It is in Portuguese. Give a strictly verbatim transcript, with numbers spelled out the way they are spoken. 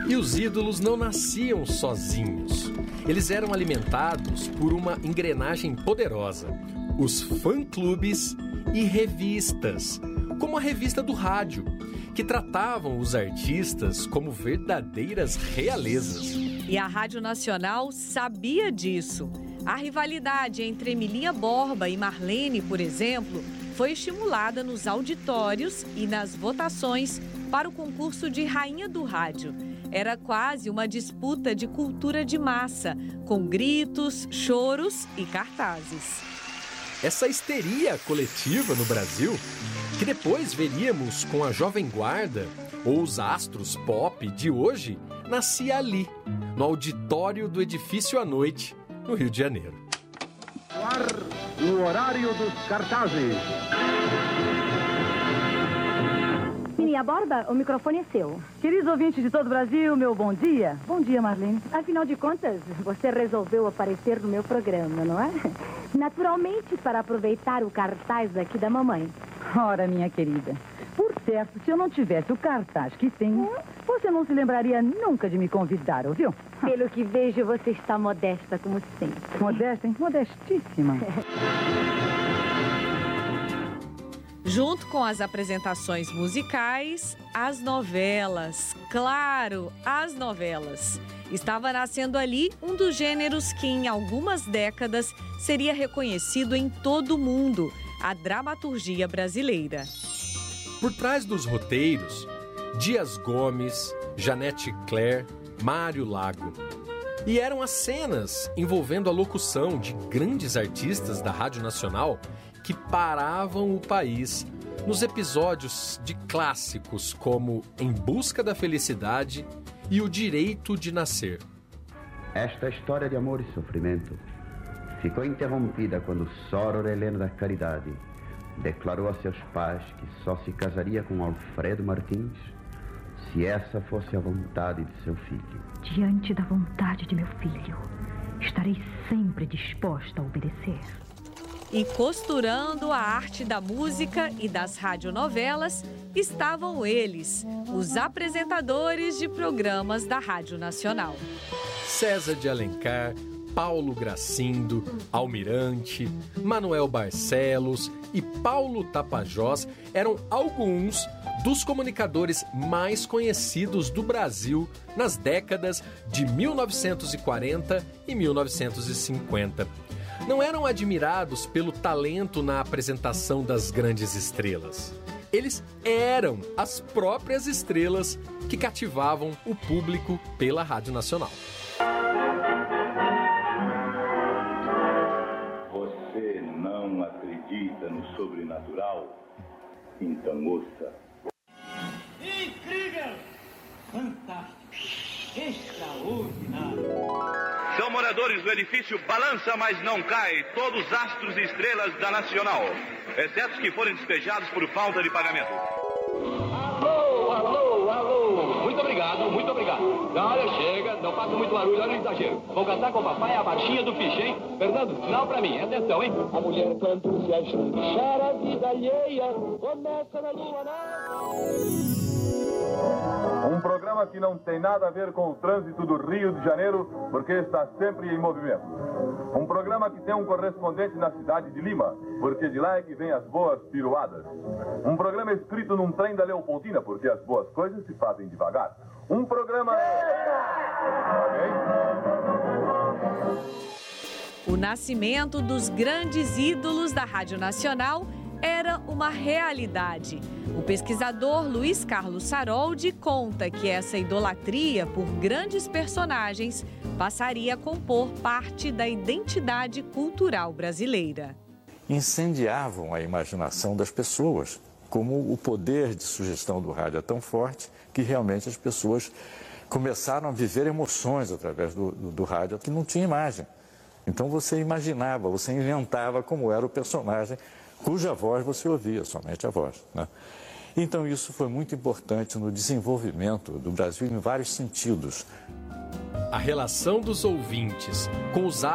E os ídolos não nasciam sozinhos. Eles eram alimentados por uma engrenagem poderosa: os fã-clubes e revistas, como a revista do rádio, que tratavam os artistas como verdadeiras realezas. E a Rádio Nacional sabia disso. A rivalidade entre Emilinha Borba e Marlene, por exemplo, foi estimulada nos auditórios e nas votações para o concurso de Rainha do Rádio. Era quase uma disputa de cultura de massa, com gritos, choros e cartazes. Essa histeria coletiva no Brasil, que depois veríamos com a Jovem Guarda ou os astros pop de hoje, nascia ali, no auditório do Edifício à Noite, no Rio de Janeiro. No ar, o horário dos cartazes. Emilinha Borba, o microfone é seu. Queridos ouvintes de todo o Brasil, meu bom dia. Bom dia, Marlene. Afinal de contas, você resolveu aparecer no meu programa, não é? Naturalmente, para aproveitar o cartaz aqui da mamãe. Ora, minha querida, por certo, se eu não tivesse o cartaz que tenho, você não se lembraria nunca de me convidar, ouviu? Pelo que vejo, você está modesta, como sempre. Modesta, hein? Modestíssima. Junto com as apresentações musicais, as novelas. Claro, as novelas. Estava nascendo ali um dos gêneros que em algumas décadas seria reconhecido em todo o mundo, a dramaturgia brasileira. Por trás dos roteiros, Dias Gomes, Janete Claire, Mário Lago. E eram as cenas envolvendo a locução de grandes artistas da Rádio Nacional que paravam o país nos episódios de clássicos como Em Busca da Felicidade e O Direito de Nascer. Esta história de amor e sofrimento ficou interrompida quando Soror Helena da Caridade declarou a seus pais que só se casaria com Alfredo Martins se essa fosse a vontade de seu filho. Diante da vontade de meu filho, estarei sempre disposta a obedecer. E costurando a arte da música e das radionovelas estavam eles, os apresentadores de programas da Rádio Nacional. César de Alencar, Paulo Gracindo, Almirante, Manuel Barcelos e Paulo Tapajós eram alguns dos comunicadores mais conhecidos do Brasil nas décadas de mil novecentos e quarenta e mil novecentos e cinquenta. Não eram admirados pelo talento na apresentação das grandes estrelas. Eles eram as próprias estrelas que cativavam o público pela Rádio Nacional. Você não acredita no sobrenatural? Então ouça. Incrível! Fantástico! Extraordinário! São moradores do edifício Balança, mas não cai, todos astros e estrelas da Nacional, exceto os que forem despejados por falta de pagamento. Alô, alô, alô! Muito obrigado, muito obrigado. Olha, chega, não faça muito barulho, olha o exagero. Vou cantar com o papai a marchinha do Pichem. Fernando, sinal pra mim, atenção, hein? A mulher canta se ajuda, chora a vida alheia, começa na lua na... Um programa que não tem nada a ver com o trânsito do Rio de Janeiro, porque está sempre em movimento. Um programa que tem um correspondente na cidade de Lima, porque de lá é que vem as boas piruadas. Um programa escrito num trem da Leopoldina, porque as boas coisas se fazem devagar. Um programa... O nascimento dos grandes ídolos da Rádio Nacional era uma realidade. O pesquisador Luiz Carlos Saroldi conta que essa idolatria por grandes personagens passaria a compor parte da identidade cultural brasileira. Incendiavam a imaginação das pessoas, como o poder de sugestão do rádio é tão forte que realmente as pessoas começaram a viver emoções através do, do, do rádio que não tinha imagem. Então você imaginava, você inventava como era o personagem cuja voz você ouvia, somente a voz, né? Então isso foi muito importante no desenvolvimento do Brasil em vários sentidos. A relação dos ouvintes com os